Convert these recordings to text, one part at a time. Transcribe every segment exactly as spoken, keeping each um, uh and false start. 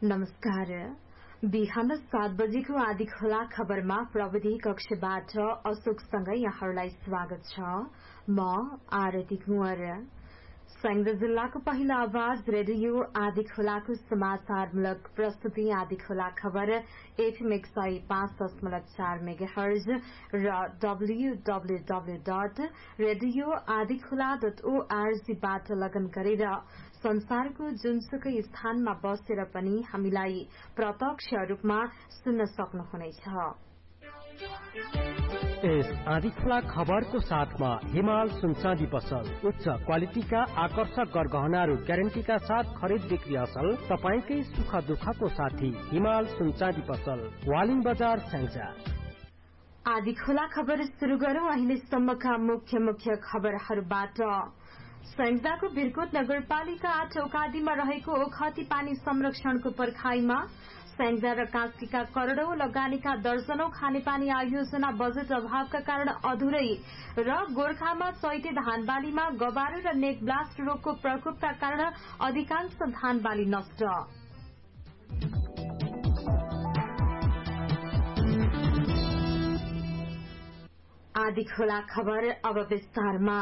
नमस्कार। बिहान सात बजेको आदि खोला खबरमा प्रविधि कक्षबाट अशोकसँगै यहाँहरूलाई स्वागत छ। म आरती कुँवर। संयुक्त जिल्लाको पहिलो आवाज रेडियो आदि खोलाको समाचारमूलक प्रस्तुति आदि खोला खबर एफएम एक सय पाँच दशमलव चार मेगाहर्ज र डब्ल्यूडब्ल्यूडब्ल्यू डट रेडियो आदि खोला डट ओआरजीबाट लगन गरेर संसारको जुनसुकै स्थानमा बसेर पनि हामीलाई प्रत्यक्ष रूपमा सुन्न सक्नुहुनेछ। यस आदि खोला खबरको साथमा हिमाल सुनचाँदी पसल उच्च क्वालिटीका आकर्षक गरगहनाहरू ग्यारेन्टीका साथ खरिद बिक्री असल तपाईकै सुख दुःखको साथी हिमाल सुनचाँदी पसल वालिङ बजार स्याङ्जा। आदि खोला खबर सुरु गरौं अहिलेसम्मका मुख्य मुख्य खबरहरूबाट। स्याङ्जाको भिरकोट नगरपालिका आठ ओकादीमा रहेको ओखती पानी संरक्षणको पर्खाईमा स्याङ्जा र कास्कीका करोड़ौं लगानीका दर्जनौं खानेपानी आयोजना बजेट अभावका कारण अधुरै र गोर्खामा चैते धानबालीमा गबारो र नेकब्लास्ट रोगको प्रकोपका कारण अधिकांश धानबाली नष्ट। आदि खोला खबर अब विस्तारमा।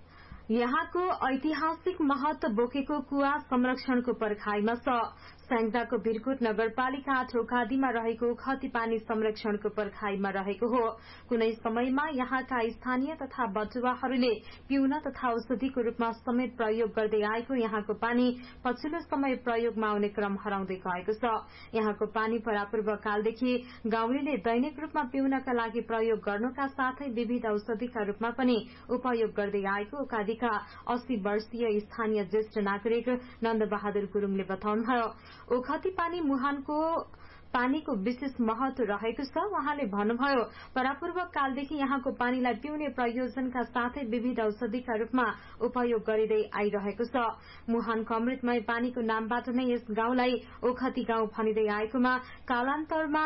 यहाँको ऐतिहासिक महत्व बोकेको कुवा संरक्षणको पर्खाईमा छ। स्याङ्जाको भिरकोट नगरपालिका आठ ओकादीमा रहेको ओखती पानी संरक्षणको पर्खाईमा रहेको हो। कुनै समयमा यहाँका स्थानीय तथा बटुवाहरूले पिउन तथा औषधिको रूपमा समेत प्रयोग गर्दै आएको यहाँको पानी पछिल्लो समय प्रयोगमा आउने क्रम हराउँदै गएको छ। यहाँको पानी परापूर्व कालदेखि गाउँलेले दैनिक रूपमा पिउनका लागि प्रयोग गर्नुका साथै विविध औषधिका रूपमा पनि उपयोग गर्दै आएको ओकादीका अस्सी वर्षीय स्थानीय ज्येष्ठ नागरिक नन्दबहादुर गुरूङले बताउनुभयो। ओखती पानी मुहानको पानीको विशेष महत्व रहेको छ। उहाँले भन्नुभयो परापूर्व कालदेखि यहाँको पानीलाई पिउने प्रयोजनका साथै विविध औषधिका रूपमा उपयोग गरिँदै आइरहेको छ। मुहानको अमृतमय पानीको नामबाट नै यस गाउँलाई ओखती गाउँ भनिँदै आएकोमा कालान्तरमा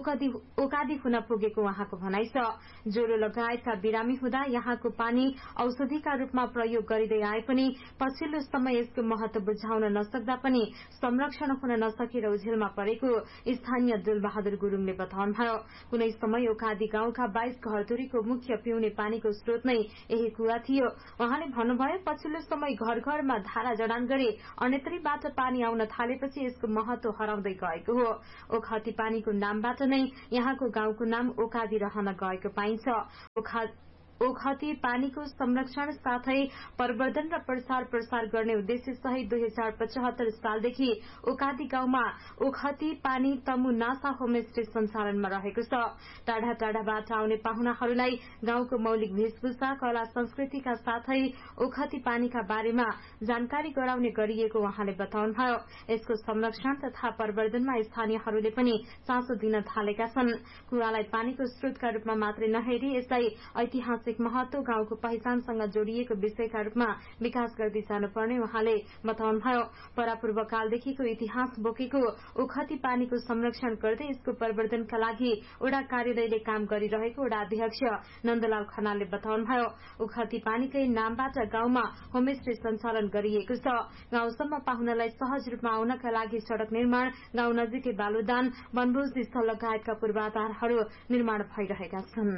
ओकादी हुन पुगेको उहाँको भनाइ छ। ज्वरो लगायतका बिरामी हुँदा यहाँको पानी औषधिका रूपमा प्रयोग गरिँदै आए पनि पछिल्लो समय यसको महत्व बुझाउन नसक्दा पनि संरक्षण हुन नसकेर ओझेलमा परेको स्थानीय दिलबहादुर गुरूङले बताउनुभयो। कुनै समय ओकादी गाउँका बाइस घरधुरीको मुख्य पिउने पानीको स्रोत नै यही कुवा थियो। उहाँले भन्नुभयो पछिल्लो समय घर घरमा धारा जडान गरी अन्यत्रबाट पानी आउन थालेपछि यसको महत्व हराउँदै गएको हो। ओखती पानीको नामबाट नै यहाँको गाउँको नाम ओकादी रहन गएको पाइन्छ। ओखती पानीको संरक्षण साथै प्रवर्धन र प्रसार प्रसार गर्ने उद्देश्य सहित दुई हजार पचहत्तर सालदेखि ओकादी गाउँमा ओखती पानी तमु नासा होमस्टे सञ्चालनमा रहेको छ। टाढा टाढाबाट आउने पाहुनाहरूलाई गाउँको मौलिक वेशभूषा कला संस्कृतिका साथै ओखती पानीका बारेमा जानकारी गराउने गरिएको उहाँले बताउनुभयो। यसको संरक्षण तथा प्रवर्धनमा स्थानीयहरूले पनि चासो दिन थालेका छन्। कुवालाई पानीको स्रोतका रूपमा मात्रै नहेरी यसलाई ऐतिहासिक महत्व गाउँको पहिचानसँग जोडिएको विषयका रूपमा विकास गर्दै जानुपर्ने उहाँले बताउनुभयो। परापूर्व कालदेखिको इतिहास बोकेको ओखती पानीको संरक्षण गर्दै यसको प्रवर्धनका लागि ओडा कार्यालयले काम गरिरहेको ओडा अध्यक्ष नन्दलाल खनालले बताउनुभयो। ओखती पानीकै नामबाट गाउँमा होमस्टे सञ्चालन गरिएको छ। गाउँसम्म पाहुनालाई सहज रूपमा आउनका लागि सड़क निर्माण, गाउँ नजिकै बालुदान, वनभोज स्थल लगायतका पूर्वाधारहरू निर्माण भइरहेका छन्।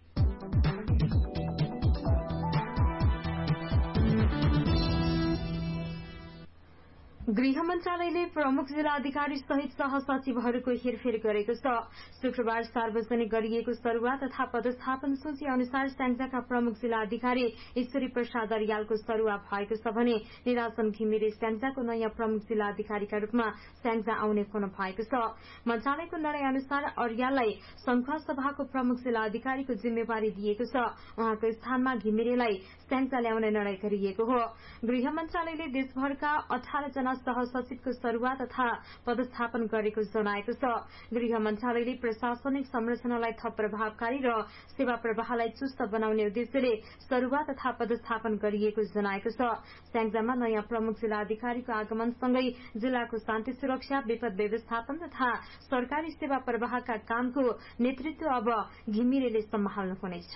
गृह मन्त्रालयले प्रमुख जिल्ला अधिकारी सहित सहसचिवहरूको हेरफेर गरेको छ। शुक्रबार सार्वजनिक गरिएको सरुवा तथा पदस्थापन सूची अनुसार स्याङ्जाका प्रमुख जिल्ला अधिकारी ईश्वरी प्रसाद अर्यालको सरुवा भएको छ भने निराजन घिमिरे स्याङ्जाको नयाँ प्रमुख जिल्ला अधिकारीका रूपमा स्याङ्जा आउने हुनु भएको छ। मन्त्रालयको निर्णय अनुसार अर्याललाई संखुवा सभाको प्रमुख जिल्ला अधिकारीको जिम्मेवारी दिएको छ। उहाँको स्थानमा घिमिरेलाई स्याङ्जा ल्याउने निर्णय गरिएको हो। गृह मन्त्रालयले देशभरका अठार जना सहसचिवको सरुवा तथा पदस्थापन गरेको जनाएको छ। गृह मन्त्रालयले प्रशासनिक संरचनालाई थप प्रभावकारी र सेवा प्रवाहलाई चुस्त बनाउने उद्देश्यले सरुवा तथा पदस्थापन गरिएको जनाएको छ। स्याङ्जामा नयाँ प्रमुख जिल्ला अधिकारीको आगमनसँगै जिल्लाको शान्ति सुरक्षा, विपद व्यवस्थापन तथा सरकारी सेवा प्रवाहका कामको नेतृत्व अब घिमिरेले सम्हाल्नुहुनेछ।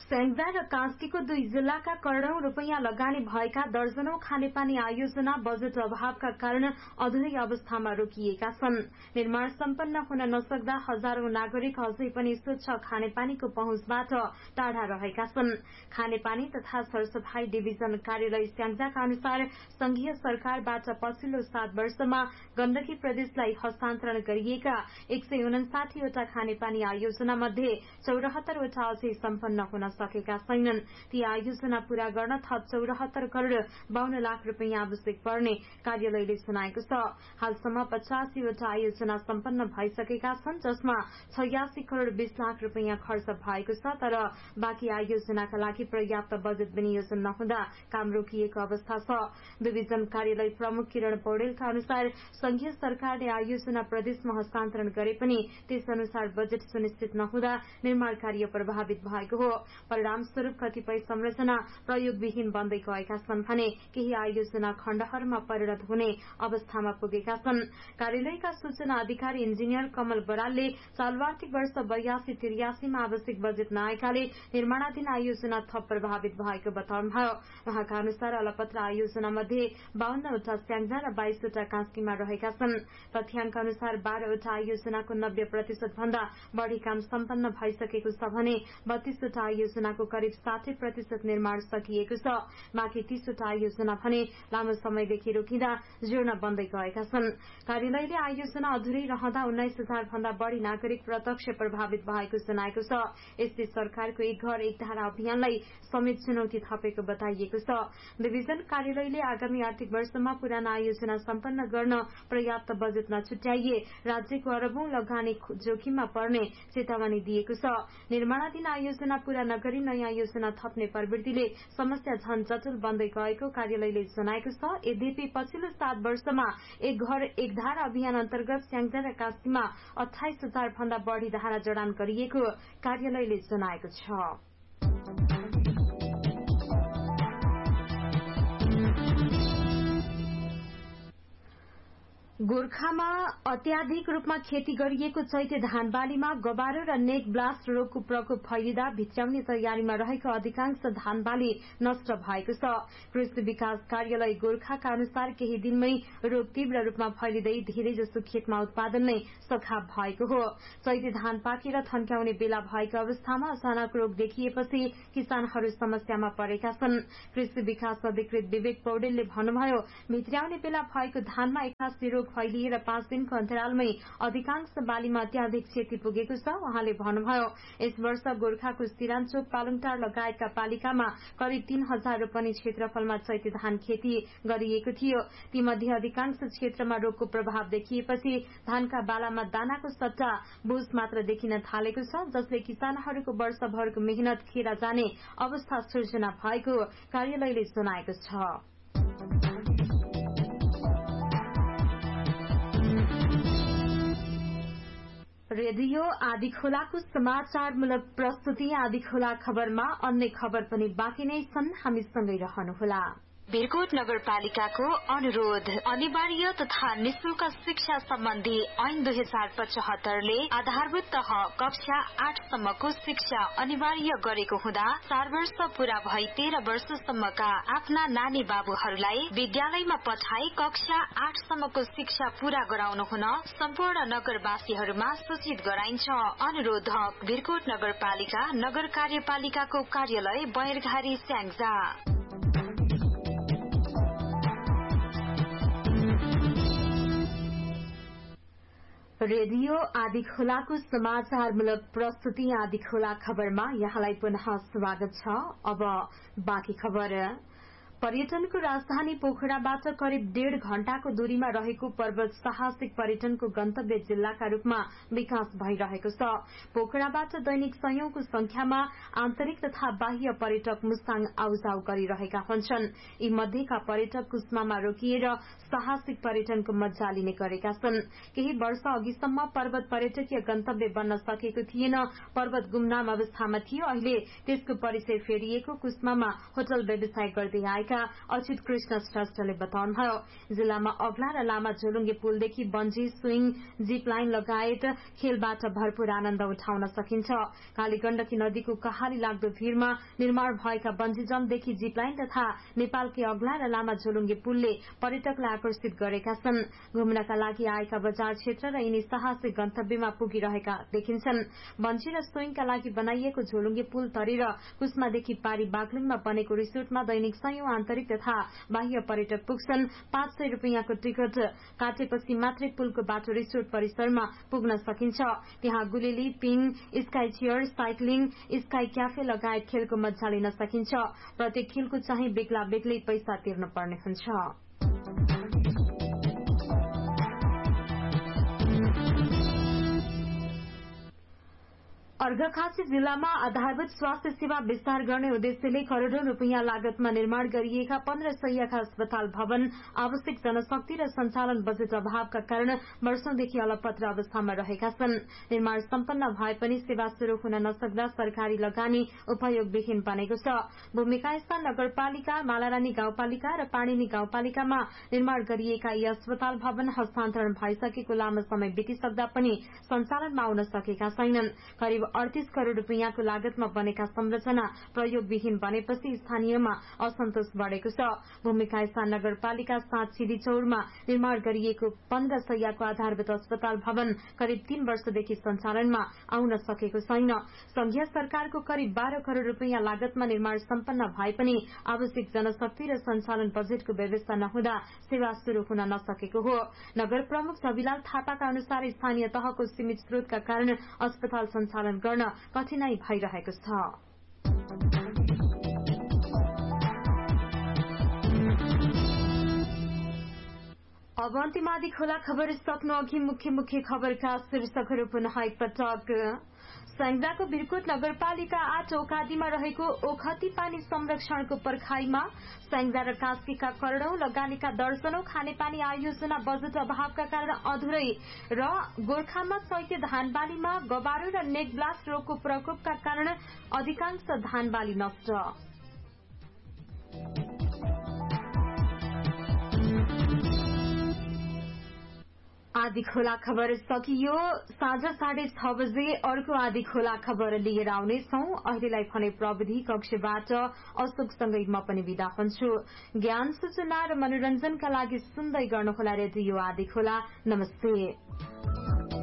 स्याङ्जा र कास्कीको दुई जिल्लाका करोड़ौं रूपियाँ लगानी भएका दर्जनौं खानेपानी आयोजना बजेट अभावका कारण अधुरै अवस्थामा रोकिएका छन्। निर्माण सम्पन्न हुन नसक्दा हजारौं नागरिक अझै पनि स्वच्छ खानेपानीको पहुँचबाट टाढा रहेका छन्। खानेपानी तथा सरसफाई डिभिजन कार्यालय स्याङ्जाका अनुसार संघीय सरकारबाट पछिल्लो सात वर्षमा गण्डकी प्रदेशलाई हस्तान्तरण गरिएका एक सय उनासाठीवटा खानेपानी आयोजना मध्ये चौरात्तरवटा अझै सम्पन्न हुन सकेका छैनन्। ती आयोजना पूरा गर्न थप चौरात्तर करोड़ बाउन्न लाख रूपियाँ आवश्यक पर्ने कार्यालयले सुनाएको छ। हालसम्म पचासीवटा आयोजना सम्पन्न भइसकेका छन्, जसमा छयासी करोड़ बीस लाख रूपियाँ खर्च भएको छ, तर बाँकी आयोजनाका लागि पर्याप्त बजेट विनियोजन नहुँदा काम रोकिएको अवस्था छ। डिभिजन कार्यालय प्रमुख किरण पौडेलका अनुसार संघीय सरकारले आयोजना प्रदेशमा हस्तान्तरण गरे पनि त्यस अनुसार बजेट सुनिश्चित नहुँदा निर्माण कार्य प्रभावित भएको हो। परिणामस्वरूप कतिपय संरचना प्रयोगविहीन बन्दै गएका छन् भने केही आयोजना खण्डहरूमा परिणत हुने अवस्थामा पुगेका छन्। कार्यालयका सूचना अधिकारी इन्जिनियर कमल बरालले चालू आर्थिक वर्ष बयासी त्रियासीमा आवश्यक बजेट नआएकाले निर्माणाधीन आयोजना थप प्रभावित भएको बताउनुभयो। उहाँका अनुसार अलपत्र आयोजना मध्ये बाहन्नवटा स्याङ्जा र बाइसवटा कास्कीमा रहेका छन्। तथ्याङ्क अनुसार बाह्रवटा आयोजनाको नब्बे प्रतिशत भन्दा बढ़ी काम सम्पन्न भइसकेको छ भने बत्तीसवटा आयोजनाको करिब साठी प्रतिशत निर्माण सकिएको छ। बाँकी तीसवटा आयोजना भने लामो समयदेखि रोकिँदा जीर्ण बन्दै गएका छन्। कार्यालयले आयोजना अधुरै रहँदा उन्नाइस हजार भन्दा बढ़ी नागरिक प्रत्यक्ष प्रभावित भएको सुनाएको छ। यसले सरकारको एक घर एक धारा अभियानलाई समेत चुनौती थपेको बताइएको छ। डिभिजन कार्यालयले आगामी आर्थिक वर्षमा पुराना आयोजना सम्पन्न गर्न पर्याप्त बजेट नछुट्याइए राज्यको अरबौं लगानी जोखिममा पर्ने चेतावनी दिएको छ। निर्माणाधीन आयोजना पूरा नगरी नयाँ योजना थप्ने प्रवृत्तिले समस्या झन जटिल बन्दै गएको कार्यालयले जनाएको छ। यद्यपि पछिल्लो सात वर्षमा एक घर एक धारा अभियान अन्तर्गत स्याङ्जा र कास्कीमा अठाइस हजार भन्दा बढ़ी धारा जडान गरिएको कार्यालयले जनाएको छ। गोर्खामा अत्याधिक रूपमा खेती गरिएको चैते धान बालीमा गबारो र नेक ब्लास्ट रोगको प्रकोप फैलिँदा भित्र्याउने तयारीमा रहेको अधिकांश धान बाली नष्ट भएको छ। कृषि विकास कार्यालय गोर्खाका अनुसार केही दिनमै रोग तीव्र रूपमा फैलिँदै धेरैजसो खेतमा उत्पादन नै सखाप भएको हो। चैते धान पाकेर थन्क्याउने बेला भएको अवस्थामा अचानक रोग देखिएपछि किसानहरू समस्यामा परेका छन्। कृषि विकास अधिकृत विवेक पौडेलले भन्नुभयो, भित्र्याउने बेला भएको धानमा एक्कासी रोग फैलिएर पाँच दिनको अन्तरालमै अधिकांश बालीमा अत्याधिक क्षति पुगेको छ। उहाँले भन्नुभयो, यस वर्ष गोर्खाको सिरानचोक पालुङटार लगायतका पालिकामा करिब तीन हजार रोपनी क्षेत्रफलमा चैते धान खेती गरिएको थियो। तीमध्ये अधिकांश क्षेत्रमा रोगको प्रभाव देखिएपछि धानका बालामा दानाको सट्टा बोझ मात्र देखिन थालेको छ, जसले किसानहरूको वर्षभरको मेहनत खेर जाने अवस्था सृजना भएको कार्यालयले जनाएको छ। रेडियो आदिखोलाको समाचारमूलक प्रस्तुति आदिखोला खबरमा अन्य खबर पनि बाँकी नै छन्, हामीसँगै रहनुहोला। भिरकोट नगरपालिकाको अनुरोध, अनिवार्य तथा निशुल्क शिक्षा सम्बन्धी ऐन दुई हजार पचहत्तरले आधारभूत तह कक्षा आठसम्मको शिक्षा अनिवार्य गरेको हुँदा चार वर्ष पूरा भई तेह्र वर्षसम्मका आफ्ना नानी बाबुहरूलाई विद्यालयमा पठाई कक्षा आठसम्मको शिक्षा पूरा गराउनु हुन सम्पूर्ण नगरवासीहरूमा सूचित गराइन्छ। अनुरोधक भिरकोट नगरपालिका नगर कार्यपालिकाको कार्यालय बैरघारी स्याङ्जा। रेडियो आदिखोलाको समाचारमूलक प्रस्तुति आदिखोला खबरमा यहाँलाई पुनः स्वागत छ। अब बाँकी खबर। पर्यटनको राजधानी पोखराबाट करिब डेढ़ घण्टाको दूरीमा रहेको पर्वत साहसिक पर्यटनको गन्तव्य जिल्लाका रूपमा विकास भइरहेको छ। पोखराबाट दैनिक सयौंको संख्यामा आन्तरिक तथा बाह्य पर्यटक मुस्ताङ आउजाउ गरिरहेका हुन्छन्। यी मध्येका पर्यटक कुस्मामा रोकिएर साहसिक पर्यटनको मज्जा लिने गरेका छन्। केही वर्ष अघिसम्म पर्वत पर्यटकीय गन्तव्य बन्न सकेको थिएन। पर्वत गुमनाम अवस्थामा थियो। अहिले त्यसको परिचय फेरिएको कुस्मामा होटल व्यवसाय गर्दै आएका भएका अच्युत कृष्ण श्रेष्ठले बताउनुभयो। जिल्लामा अग्ला र लामा झोलुङ्गे पुलदेखि बन्जी, स्विङ, जिप लाइन लगायत खेलबाट भरपूर आनन्द उठाउन सकिन्छ। कालीगण्डकी नदीको कहाली लाग्दो भीरमा निर्माण भएका बन्जी जम्पदेखि जिप लाइन तथा नेपालकै अग्ला र लामा झोलुङ्गे पुलले पर्यटकलाई आकर्षित गरेका छन्। घुम्नका लागि आएका बजार क्षेत्र र यिनी साहसिक गन्तव्यमा पुगिरहेका देखिन्छन्। बन्जी र स्विङका लागि बनाइएको झोलुङ्गे पुल तरी र कुस्मादेखि पारी बागलुङमा बनेको रिसोर्टमा दैनिक सयौं आन्तरिक तथा बाह्य पर्यटक पुग्छन्। पाँच सय रूपियाँको टिकट काटेपछि मात्रै पुलको बाटो रिसोर्ट परिसरमा पुग्न सकिन्छ। त्यहाँ गुलेली, पिङ, sky chair, cycling, sky cafe लगायत खेलको मजा लिन सकिन्छ। प्रत्येक खेलको चाहिँ बेग्ला बेग्लै पैसा तिर्नुपर्ने हुन्छ। अर्घाखाँची जिल्लामा आधारभूत स्वास्थ्य सेवा विस्तार गर्ने उद्देश्यले करोड़ौं रूपियाँ लागतमा निर्माण गरिएका पन्ध्र सयका अस्पताल भवन आवश्यक जनशक्ति र सञ्चालन बजेट अभावका कारण वर्षौंदेखि अलपत्र अवस्थामा रहेका छन्। निर्माण सम्पन्न भए पनि सेवा शुरू हुन नसक्दा सरकारी लगानी उपयोगविहीन बनेको छ। भूमिकास्था नगरपालिका, मालारानी गाउँपालिका र पाणिनी गाउँपालिकामा निर्माण गरिएका यी अस्पताल भवन हस्तान्तरण भइसकेको लामो समय बितिसक्दा पनि सञ्चालनमा आउन सकेका छैनन्। करिब अडतीस करोड़ रूपियाँको लागतमा बनेका संरचना प्रयोगविहीन बनेपछि स्थानीयमा असन्तोष बढ़ेको छ। भूमिका स्थान नगरपालिका सात सिधी चौरमा निर्माण गरिएको पन्ध्र सयको आधारभूत अस्पताल भवन करिब तीन वर्षदेखि सञ्चालनमा आउन सकेको छैन। संघीय सरकारको करिब बाह्र करोड़ रूपियाँ लागतमा निर्माण सम्पन्न भए पनि आवश्यक जनशक्ति र सञ्चालन बजेटको व्यवस्था नहुँदा सेवा शुरू हुन नसकेको हो। नगर प्रमुख छविलाल थापाका अनुसार स्थानीय तहको सीमित स्रोतका कारण अस्पताल सञ्चालन गर्न कठिनाई भइरहेको छ। अब अन्तिम आदि खोला खबर सक्नु अघि मुख्य मुख्य खबरका शीर्षकहरू पुनः एकपटक। स्याङ्जाको बिरकोट नगरपालिका आठ ओकादीमा रहेको ओखती पानी संरक्षणको पर्खाईमा स्याङ्जा र कास्कीका करोड़ौं लगानीका दर्जनौं खानेपानी आयोजना बजेट अभावका कारण अधुरै र गोर्खामा चैते धानबालीमा गबारो र नेकब्लास्ट रोगको प्रकोपका कारण अधिकांश धानबाली नष्ट। आदि खोला खबर सकियो। साँझ साढे छ बजे अर्को आदि खोला खबर लिएर आउनेछौं। अहिलेलाई भने प्रविधि कक्षबाट अशोकसँगै म पनि विदा हुन्छु। ज्ञान सूचना र मनोरञ्जनका लागि सुन्दै गर्नुहोला रेडियो आदि खोला। नमस्ते।